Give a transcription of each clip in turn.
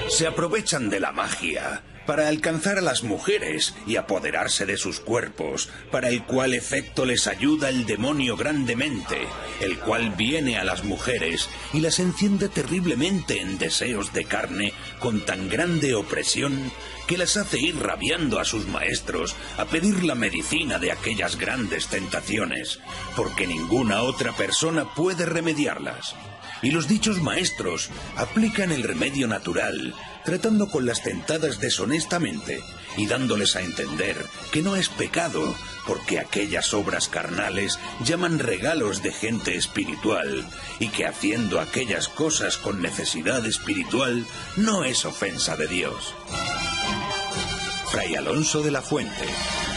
Se aprovechan de la magia para alcanzar a las mujeres y apoderarse de sus cuerpos, para el cual efecto les ayuda el demonio grandemente, el cual viene a las mujeres y las enciende terriblemente en deseos de carne con tan grande opresión que las hace ir rabiando a sus maestros a pedir la medicina de aquellas grandes tentaciones, porque ninguna otra persona puede remediarlas. Y los dichos maestros aplican el remedio natural, tratando con las tentadas deshonestamente y dándoles a entender que no es pecado, porque aquellas obras carnales llaman regalos de gente espiritual y que haciendo aquellas cosas con necesidad espiritual no es ofensa de Dios. Fray Alonso de la Fuente.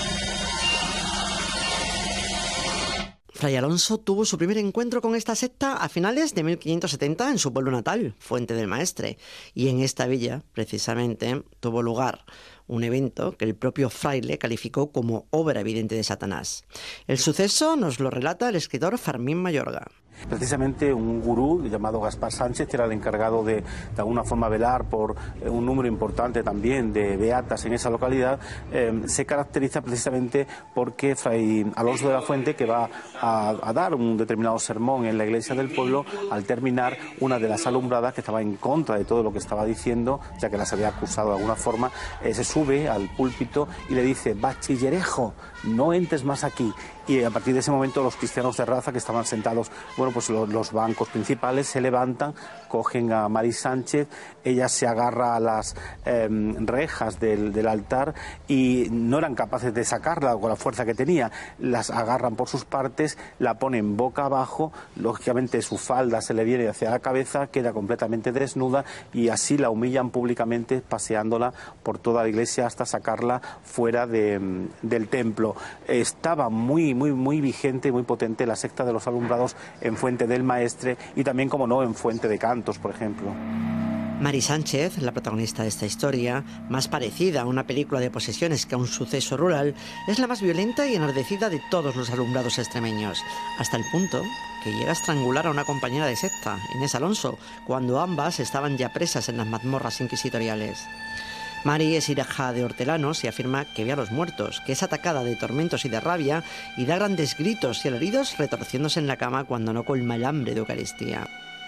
Fray Alonso tuvo su primer encuentro con esta secta a finales de 1570 en su pueblo natal, Fuente del Maestre, y en esta villa, precisamente, tuvo lugar un evento que el propio fraile calificó como obra evidente de Satanás. El suceso nos lo relata el escritor Fermín Mayorga. Precisamente un gurú llamado Gaspar Sánchez, que era el encargado de alguna forma velar por un número importante también de beatas en esa localidad, se caracteriza precisamente porque Fray Alonso de la Fuente, que va a dar un determinado sermón en la iglesia del pueblo, al terminar, una de las alumbradas, que estaba en contra de todo lo que estaba diciendo, ya que las había acusado de alguna forma, se sube al púlpito y le dice: bachillerejo, no entres más aquí. Y a partir de ese momento los cristianos de raza que estaban sentados, pues los bancos principales se levantan, cogen a Mari Sánchez, ella se agarra a las rejas del altar y no eran capaces de sacarla con la fuerza que tenía, las agarran por sus partes, la ponen boca abajo, lógicamente su falda se le viene hacia la cabeza, queda completamente desnuda y así la humillan públicamente paseándola por toda la iglesia hasta sacarla fuera del templo. Estaba muy vigente, muy potente la secta de los alumbrados en Fuente del Maestre y también, como no, en Fuente de Cantos, por ejemplo. Mari Sánchez, la protagonista de esta historia, más parecida a una película de posesiones que a un suceso rural, es la más violenta y enardecida de todos los alumbrados extremeños, hasta el punto que llega a estrangular a una compañera de secta, Inés Alonso, cuando ambas estaban ya presas en las mazmorras inquisitoriales. Mari es hija de hortelanos y afirma que ve a los muertos, que es atacada de tormentos y de rabia y da grandes gritos y alaridos retorciéndose en la cama cuando no colma el hambre de Eucaristía.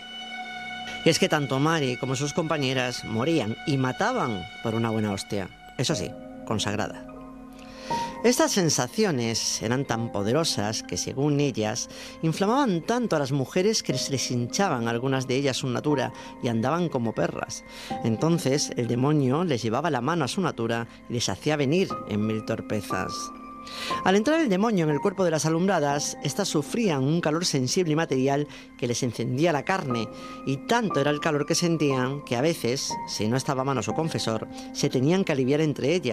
Y es que tanto Mari como sus compañeras morían y mataban por una buena hostia, eso sí, consagrada. Estas sensaciones eran tan poderosas que, según ellas, inflamaban tanto a las mujeres que se les hinchaban algunas de ellas su natura y andaban como perras. Entonces el demonio les llevaba la mano a su natura y les hacía venir en mil torpezas. Al entrar el demonio en el cuerpo de las alumbradas, éstas sufrían un calor sensible y material que les encendía la carne, y tanto era el calor que sentían que a veces, si no estaba a mano su confesor, se tenían que aliviar entre ellas.